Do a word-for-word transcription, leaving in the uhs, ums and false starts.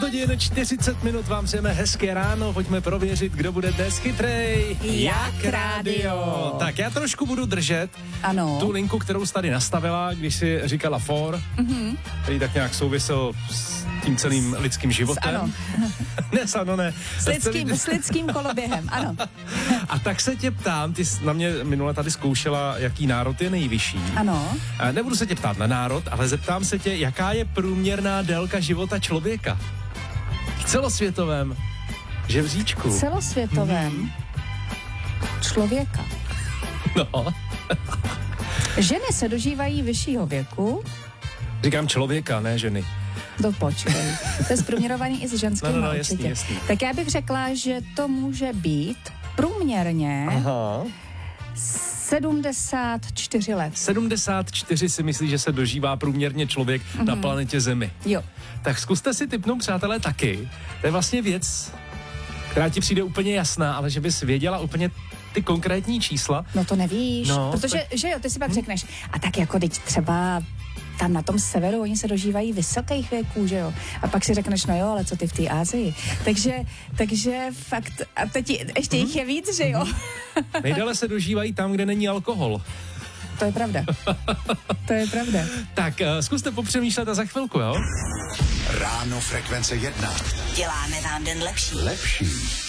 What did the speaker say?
hodin čtyřicet minut vám přejeme hezké ráno, pojďme prověřit, kdo bude dnes chytrej. Jak rádio. Tak já trošku budu držet ano. tu linku, kterou jsi tady nastavila, když si říkala for, mm-hmm. který tak nějak souvisel s tím celým lidským životem. Ano. ne, ano, ne. S lidským, s lidským koloběhem, ano. A tak se tě ptám, ty jsi na mě minule tady zkoušela, jaký národ je nejvyšší. Ano. A nebudu se tě ptát na národ, ale zeptám se tě, jaká je průměrná délka života člověka v celosvětovém žebříčku. V celosvětovém hmm. člověka. No. Ženy se dožívají vyššího věku. Říkám člověka, ne ženy. To počkej. To je zprůměrovaný i s ženským. No, no, no, určitě. jasný, jasný. Tak já bych řekla, že to může být průměrně Aha. sedmdesát čtyři let. sedmdesát čtyři si myslí, že se dožívá průměrně člověk mm-hmm. na planetě Zemi. Jo. Tak zkuste si tipnout, přátelé, taky. To je vlastně věc, která ti přijde úplně jasná, ale že bys věděla úplně ty konkrétní čísla. No to nevíš, no, protože, tak... že jo, ty si pak hmm. řekneš, a tak jako teď třeba tam na tom severu, oni se dožívají vysokých věků, že jo, a pak si řekneš, no jo, ale co ty v té Asii. Takže, takže fakt, a teď ještě jich je víc, že jo. Nejdéle se dožívají tam, kde není alkohol. To je pravda. To je pravda. Tak, uh, zkuste popřemýšlet a za chvilku, jo? Ráno Frekvence jedna. Děláme vám den lepší. Lepší.